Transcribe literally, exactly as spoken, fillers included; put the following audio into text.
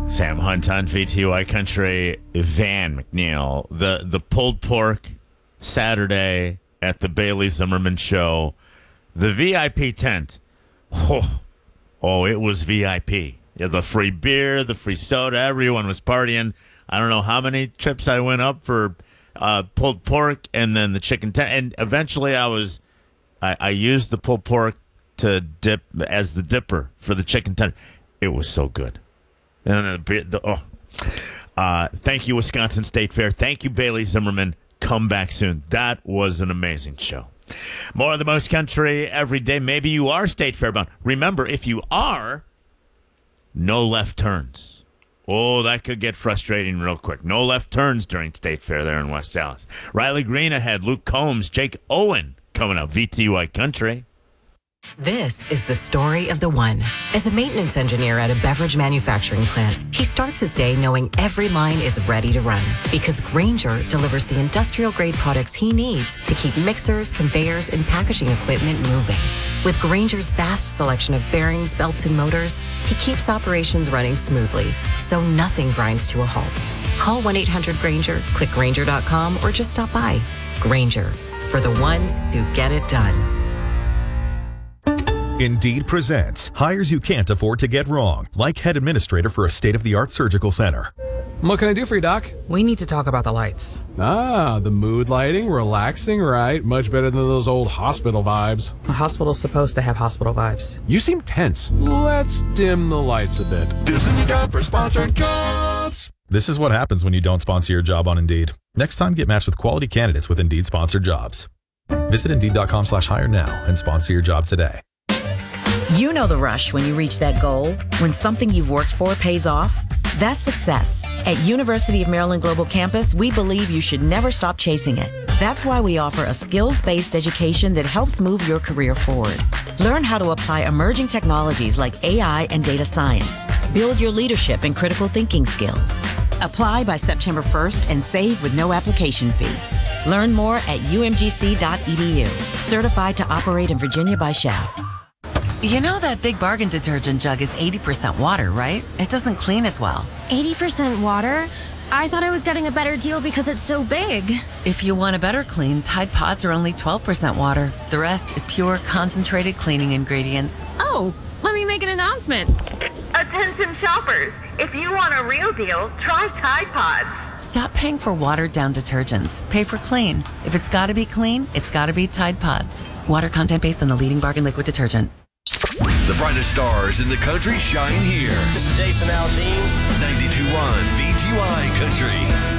Sam Hunt on V T Y Country. Van McNeil. The, the pulled pork Saturday at the Bailey Zimmerman Show. The V I P tent. Oh, oh it was V I P. Yeah, the free beer, the free soda. Everyone was partying. I don't know how many trips I went up for uh, pulled pork and then the chicken tent. And eventually I was, I, I used the pulled pork to dip as the dipper for the chicken tent. It was so good. And the, the, oh. uh, thank you, Wisconsin State Fair. Thank you, Bailey Zimmerman. Come back soon. That was an amazing show. More of the most country every day. Maybe you are State Fair bound. Remember, if you are, no left turns. Oh, that could get frustrating real quick. No left turns during State Fair there in West Dallas. Riley Green ahead. Luke Combs, Jake Owen coming up. V T Y Country. This is the story of the one. As a maintenance engineer at a beverage manufacturing plant, he starts his day knowing every line is ready to run because Grainger delivers the industrial-grade products he needs to keep mixers, conveyors, and packaging equipment moving. With Grainger's vast selection of bearings, belts, and motors, he keeps operations running smoothly, so nothing grinds to a halt. Call one eight hundred Grainger, click Grainger dot com, or just stop by. Grainger, for the ones who get it done. Indeed presents hires you can't afford to get wrong, like head administrator for a state-of-the-art surgical center. What can I do for you, Doc? We need to talk about the lights. Ah, the mood lighting, relaxing, right? Much better than those old hospital vibes. A hospital's supposed to have hospital vibes. You seem tense. Let's dim the lights a bit. This is your job for sponsored jobs. This is what happens when you don't sponsor your job on Indeed. Next time, get matched with quality candidates with Indeed sponsored jobs. Visit Indeed.com slash hire now and sponsor your job today. You know the rush when you reach that goal, when something you've worked for pays off. That's success. At University of Maryland Global Campus, we believe you should never stop chasing it. That's why we offer a skills-based education that helps move your career forward. Learn how to apply emerging technologies like A I and data science. Build your leadership and critical thinking skills. Apply by September first and save with no application fee. Learn more at U M G C dot E D U. Certified to operate in Virginia by S C H A V. You know that Big Bargain detergent jug is eighty percent water, right? It doesn't clean as well. eighty percent water? I thought I was getting a better deal because it's so big. If you want a better clean, Tide Pods are only twelve percent water. The rest is pure, concentrated cleaning ingredients. Oh, let me make an announcement. Attention shoppers, if you want a real deal, try Tide Pods. Stop paying for watered-down detergents. Pay for clean. If it's gotta be clean, it's gotta be Tide Pods. Water content based on the leading bargain liquid detergent. The brightest stars in the country shine here. This is Jason Aldean. ninety-two point one V T Y Country.